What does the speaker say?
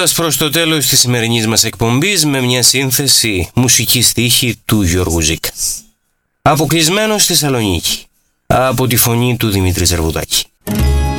Φτάνοντας προς το τέλος της σημερινής μας εκπομπής με μια σύνθεση μουσική στίχη του Γιώργου Ζήκα. Αποκλεισμένος στη Θεσσαλονίκη, από τη φωνή του Δημήτρη Ζερβουδάκη.